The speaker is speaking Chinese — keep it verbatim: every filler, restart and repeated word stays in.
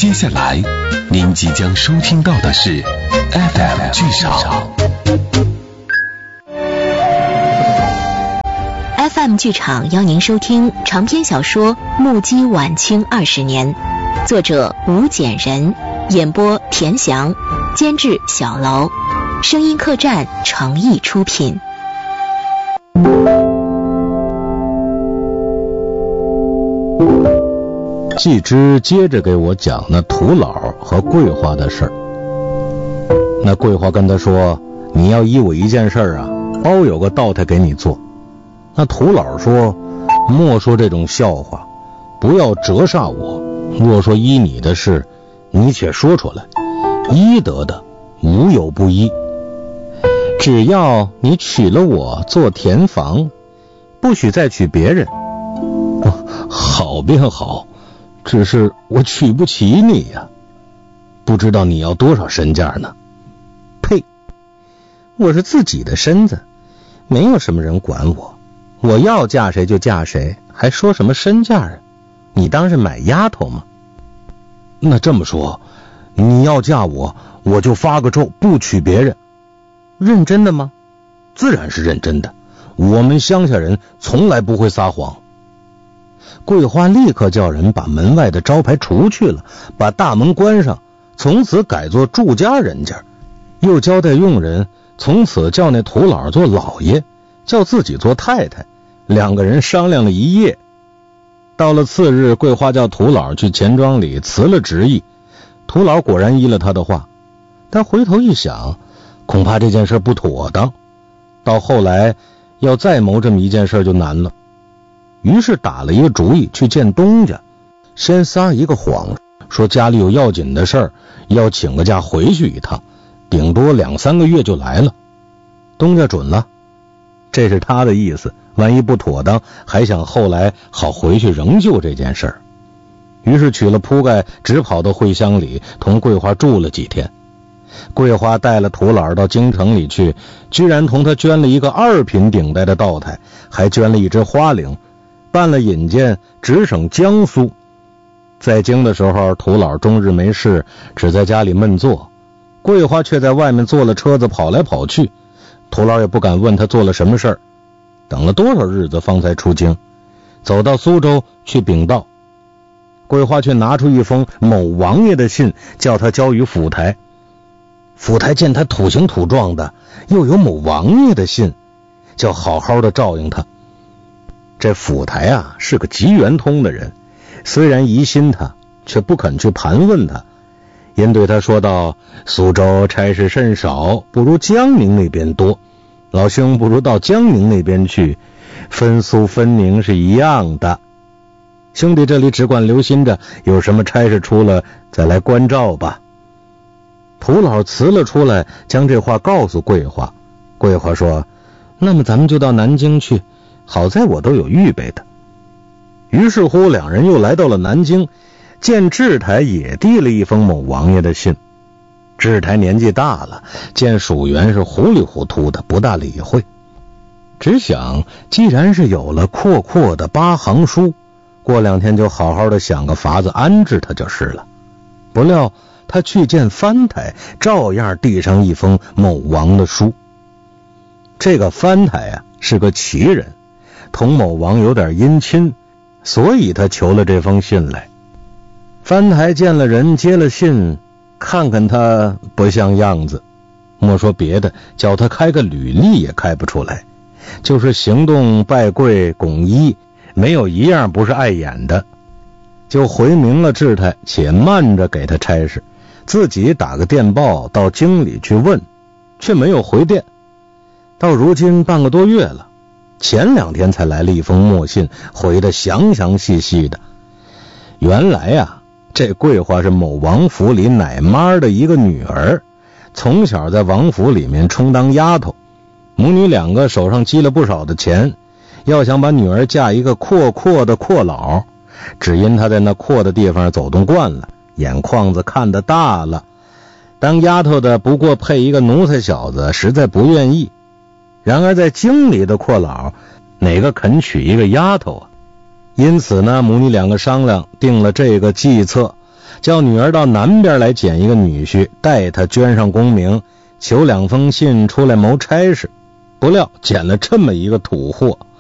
接下来您即将收听到的是 F M 剧场。 F M 剧场邀您收听长篇小说《目击晚清二十年》，作者吴简人，演播田翔，监制小楼，声音客栈诚意出品。 季之接着给我讲那土老和桂花的事儿。那桂花跟他说，你要依我一件事啊，包有个道台给你做。那土老说，莫说这种笑话，不要折煞我，若说依你的事，你且说出来，依得的无有不依。只要你娶了我做田房，不许再娶别人。哦，好便好，只是我娶不起你呀，不知道你要多少身价呢？呸！我是自己的身子，没有什么人管我，我要嫁谁就嫁谁，还说什么身价啊？你当是买丫头吗？那这么说，你要嫁我，我就发个咒，不娶别人。认真的吗？自然是认真的，我们乡下人从来不会撒谎。桂花立刻叫人把门外的招牌除去了，把大门关上，从此改做住家人家，又交代佣人从此叫那土老做老爷，叫自己做太太。两个人商量了一夜，到了次日，桂花叫土老去钱庄里辞了职意。土老果然依了他的话，但回头一想，恐怕这件事不妥当，到后来要再谋这么一件事就难了。于是打了一个主意，去见东家，先撒一个谎，说家里有要紧的事儿，要请个假回去一趟，顶多两三个月就来了。东家准了，这是他的意思，万一不妥当，还想后来好回去仍旧这件事儿。于是取了铺盖，只跑到会乡里，同桂花住了几天。桂花带了土老到京城里去，居然同他捐了一个二品顶戴的道台，还捐了一只花翎，办了引荐，直省江苏。在京的时候，土老终日没事，只在家里闷坐，桂花却在外面坐了车子跑来跑去，土老也不敢问他做了什么事儿。等了多少日子方才出京，走到苏州去禀道，桂花却拿出一封某王爷的信，叫他交于府台。府台见他土形土状的，又有某王爷的信，叫好好的照应他。这府台啊是个极圆通的人，虽然疑心他，却不肯去盘问他，因对他说道，苏州差事甚少，不如江宁那边多，老兄不如到江宁那边去，分苏分宁是一样的，兄弟这里只管留心着，有什么差事出了再来关照吧。土老辞了出来，将这话告诉桂花。桂花说，那么咱们就到南京去，好在我都有预备的。于是乎两人又来到了南京，见智台也递了一封某王爷的信。智台年纪大了，见属员是糊里糊涂的，不大理会，只想既然是有了阔阔的八行书，过两天就好好的想个法子安置他就是了。不料他去见藩台，照样递上一封某王的书。这个藩台啊是个奇人，同某王有点姻亲，所以他求了这封信来。藩台见了人，接了信，看看他不像样子，莫说别的，叫他开个履历也开不出来，就是行动拜跪拱揖，没有一样不是碍眼的，就回明了智台，且慢着给他差事，自己打个电报到京里去问，却没有回电。到如今半个多月了，前两天才来了一封墨信，回得详详细细的。原来啊，这桂花是某王府里奶妈的一个女儿，从小在王府里面充当丫头，母女两个手上积了不少的钱，要想把女儿嫁一个阔阔的阔老，只因她在那阔的地方走动惯了，眼眶子看得大了，当丫头的不过配一个奴才小子，实在不愿意。然而在京里的阔老，哪个肯娶一个丫头啊？因此呢，母女两个商量，定了这个计策， 叫女儿到南边来捡一个女婿，带他捐上功名，求两封信出来谋差事。不料捡了这么一个土货，